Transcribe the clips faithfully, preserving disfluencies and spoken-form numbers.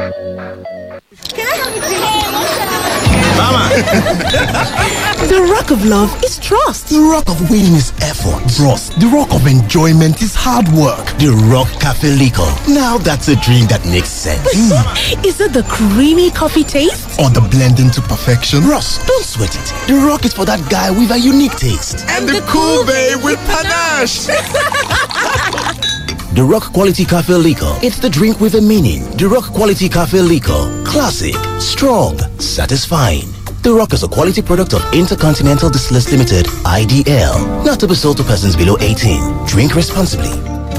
Can I have a drink? Mama! The rock of love is trust. The rock of winning is effort. Trust. The rock of enjoyment is hard work. The Rock Cafe Liquor. Now that's a drink that makes sense. Mm. Is it the creamy coffee taste? Or the blending to perfection? Ross, don't sweat it. The rock is for that guy with a unique taste. And, and the, the cool babe with panache. The Rock Quality Cafe Liquor. It's the drink with a meaning. The Rock Quality Cafe Liquor. Classic, strong, satisfying. The Rock is a quality product of Intercontinental Distillers Limited, I D L. Not to be sold to persons below eighteen. Drink responsibly.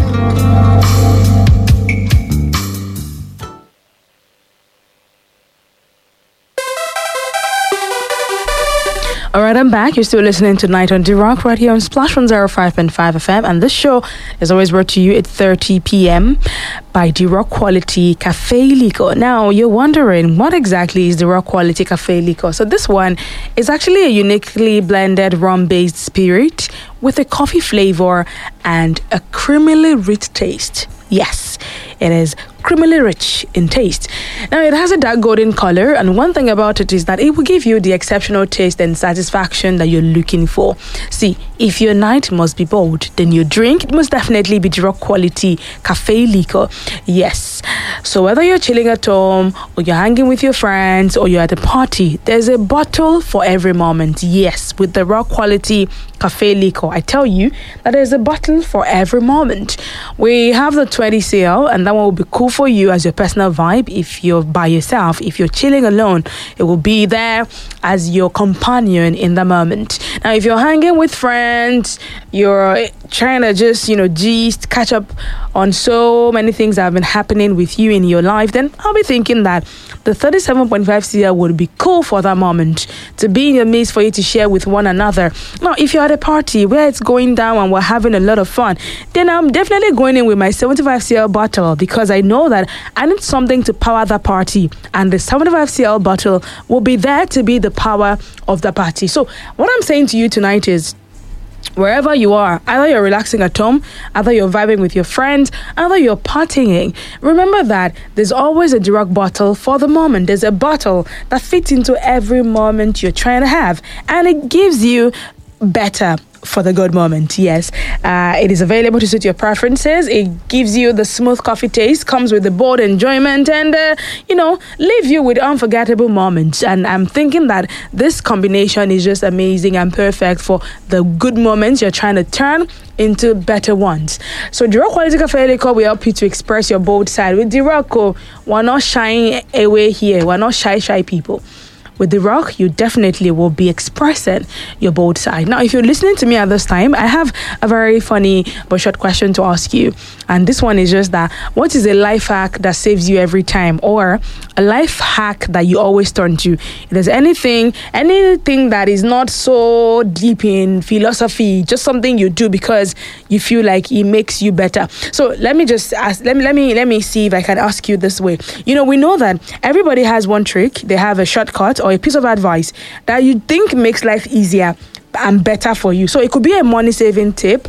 All right, I'm back. You're still listening to Night on D-Rock right here on Splash one oh five point five F M. And this show is always brought to you at thirty p.m. by D-Rock Quality Cafe Liquor. Now, you're wondering, what exactly is D-Rock Quality Cafe Liquor? So this one is actually a uniquely blended rum-based spirit with a coffee flavor and a creamily rich taste. Yes, it is creamily rich in taste. Now, it has a dark golden color, and one thing about it is that it will give you the exceptional taste and satisfaction that you're looking for. See, if your night must be bold, then your drink must definitely be D-Rock Quality Cafe Liquor. Yes. So whether you're chilling at home, or you're hanging with your friends, or you're at a party, there's a bottle for every moment. Yes, with the Rock Quality Cafe Liquor, I tell you that there's a bottle for every moment. We have the twenty C L, and that one will be cool for you as your personal vibe. If you're by yourself, if you're chilling alone, it will be there as your companion in the moment. Now, if you're hanging with friends, you're trying to just, you know, gist, catch up on so many things that have been happening with you in your life, then I'll be thinking that the thirty-seven point five C L would be cool for that moment, to be in your midst for you to share with one another. Now, if you're at a party where it's going down and we're having a lot of fun, then I'm definitely going in with my seventy-five C L bottle, because I know that I need something to power the party, and the seventy-five C L bottle will be there to be the power of the party. So what I'm saying to you tonight is, wherever you are, either you're relaxing at home, either you're vibing with your friends, either you're partying, remember that there's always a D-Rock bottle for the moment. There's a bottle that fits into every moment you're trying to have, and it gives you better for the good moment. Yes, uh, it is available to suit your preferences. It gives you the smooth coffee taste, comes with the bold enjoyment, and uh, you know, leave you with unforgettable moments. And I'm thinking that this combination is just amazing and perfect for the good moments you're trying to turn into better ones. So D-Rock Quality Cafe Liquor will help you to express your bold side. With D-Rock, we're not shying away here. We're not shy shy people. With the Rock, you definitely will be expressing your bold side. Now, if you're listening to me at this time, I have a very funny but short question to ask you. And this one is just that, what is a life hack that saves you every time? Or a life hack that you always turn to? If there's anything, anything that is not so deep in philosophy, just something you do because you feel like it makes you better. So let me just ask, let me, let me, let me see if I can ask you this way. You know, we know that everybody has one trick. They have a shortcut or a piece of advice that you think makes life easier and better for you. So it could be a money saving tip,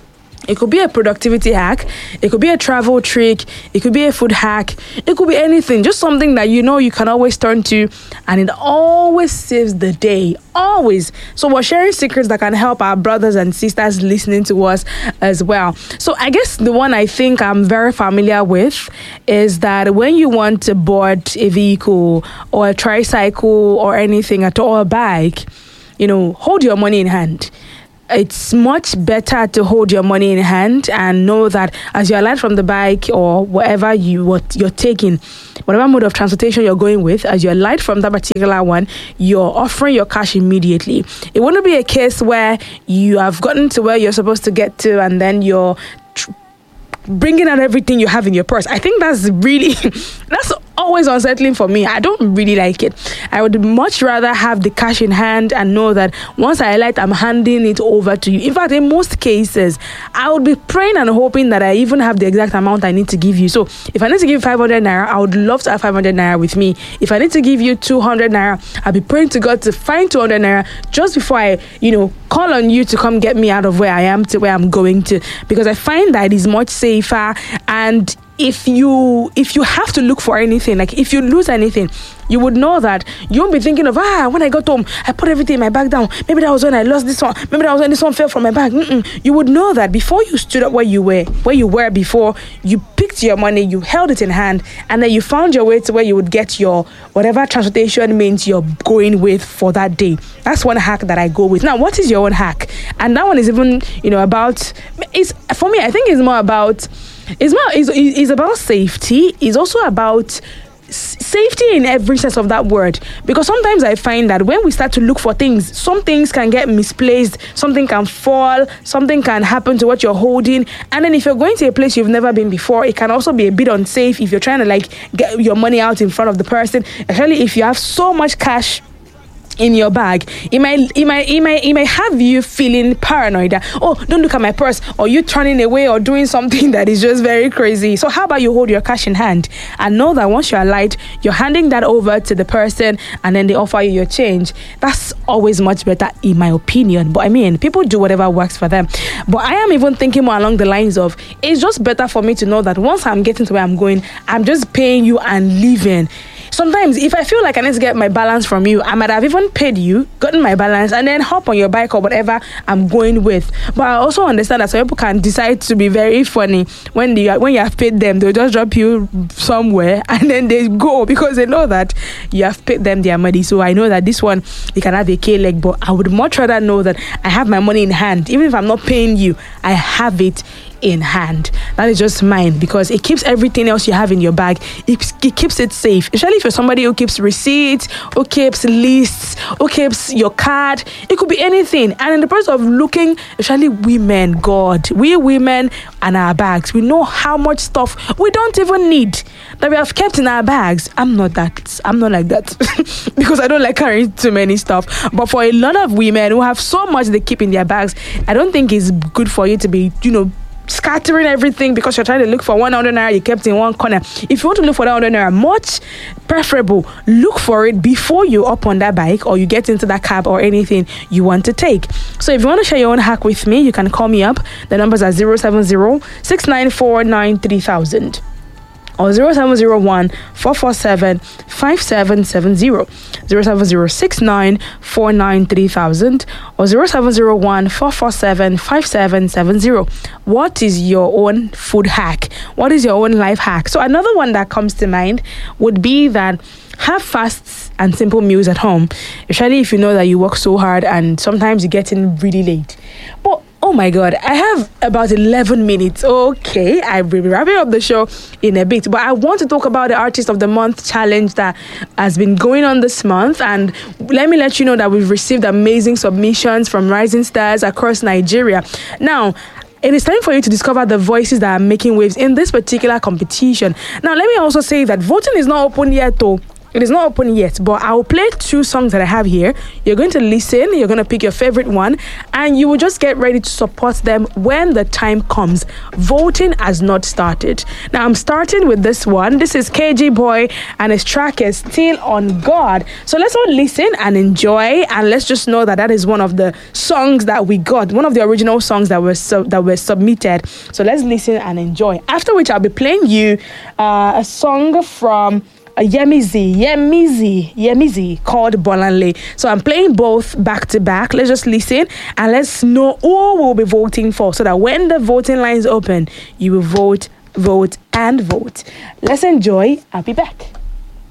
it could be a productivity hack, it could be a travel trick, it could be a food hack, it could be anything, just something that you know you can always turn to, and it always saves the day, always. So we're sharing secrets that can help our brothers and sisters listening to us as well. So I guess the one I think I'm very familiar with is that when you want to board a vehicle or a tricycle or anything at all, a bike, you know, hold your money in hand. It's much better to hold your money in hand and know that as you alight from the bike or whatever you what you're taking, whatever mode of transportation you're going with, as you alight from that particular one, you're offering your cash immediately. It wouldn't be a case where you have gotten to where you're supposed to get to and then you're tr- bringing out everything you have in your purse. I think that's really, that's always unsettling for me. I don't really like it. I would much rather have the cash in hand and know that once I alight, I'm handing it over to you. In fact, in most cases, I would be praying and hoping that I even have the exact amount I need to give you. So if I need to give five hundred naira, I would love to have five hundred naira with me. If I need to give you two hundred naira, I'll be praying to God to find two hundred naira just before I, you know, call on you to come get me out of where I am to where I'm going to, because I find that it is much safer and if you if you have to look for anything, like if you lose anything, you would know that you won't be thinking of, ah, when I got home, I put everything in my bag down. Maybe that was when I lost this one. Maybe that was when this one fell from my bag. Mm-mm. You would know that before you stood up where you were, where you were before, you picked your money, you held it in hand, and then you found your way to where you would get your whatever transportation means you're going with for that day. That's one hack that I go with. Now, what is your own hack? And that one is even, you know, about, it's, for me, I think it's more about, it's more, it's, it's about safety. It's also about safety in every sense of that word, because sometimes I find that when we start to look for things, some things can get misplaced, something can fall, something can happen to what you're holding, and then if you're going to a place you've never been before, it can also be a bit unsafe if you're trying to like get your money out in front of the person, especially if you have so much cash in your bag. It might, it might, it might, it might have you feeling paranoid that, oh, don't look at my purse, or you turning away or doing something that is just very crazy. So how about you hold your cash in hand and know that once you're light, you're handing that over to the person and then they offer you your change. That's always much better in my opinion. But I mean, people do whatever works for them. But I am even thinking more along the lines of, it's just better for me to know that once I'm getting to where I'm going, I'm just paying you and leaving. Sometimes if I feel like I need to get my balance from you, I might have even paid you, gotten my balance, and then hop on your bike or whatever I'm going with. But I also understand that some people can decide to be very funny when they when you have paid them, they'll just drop you somewhere and then they go because they know that you have paid them their money. So I know that this one, you can have a K-leg, but I would much rather know that I have my money in hand. Even if I'm not paying you, I have it in hand. That is just mine, because it keeps everything else you have in your bag, it, it keeps it safe, especially if you're somebody who keeps receipts, who keeps lists, who keeps your card. It could be anything. And in the process of looking, especially women, God, we women and our bags, we know how much stuff we don't even need that we have kept in our bags. I'm not that I'm not like that because I don't like carrying too many stuff. But for a lot of women who have so much they keep in their bags, I don't think it's good for you to be, you know, scattering everything because you're trying to look for one hundred naira you kept in one corner. If you want to look for that one hundred naira, much preferable, look for it before you up on that bike or you get into that cab or anything you want to take. So if you want to share your own hack with me, you can call me up. The numbers are zero seven zero, six nine four, nine three thousand or zero seven zero one, four four seven, five seven seven zero, zero seven zero six nine four nine three thousand or zero seven zero one, four four seven, five seven seven zero. What is your own food hack? What is your own life hack? So another one that comes to mind would be that have fasts and simple meals at home, especially if you know that you work so hard and sometimes you get in really late. But oh my God, I have about eleven minutes. Okay, I will be wrapping up the show in a bit. But I want to talk about the Artist of the Month challenge that has been going on this month. And let me let you know that we've received amazing submissions from rising stars across Nigeria. Now, it is time for you to discover the voices that are making waves in this particular competition. Now, let me also say that voting is not open yet, though. It is not open yet, but I'll play two songs that I have here. You're going to listen, you're going to pick your favorite one, and you will just get ready to support them when the time comes. Voting has not started. Now, I'm starting with this one. This is K G Boy, and his track is Still on God. So let's all listen and enjoy, and let's just know that that is one of the songs that we got, one of the original songs that were sub- that were submitted. So let's listen and enjoy. After which, I'll be playing you uh, a song from Uh, Yemizi, Yemizi, Yemizi called Bolanle. So I'm playing both back to back. Let's just listen and let's know who we'll be voting for so that when the voting lines open, you will vote, vote, and vote. Let's enjoy. I'll be back.